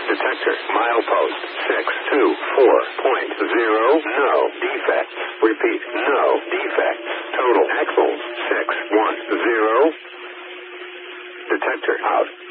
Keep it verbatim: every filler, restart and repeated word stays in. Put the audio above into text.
Detector, milepost, six two four point zero, no defects. Repeat, no defects. Total axles, six one zero. Detector out.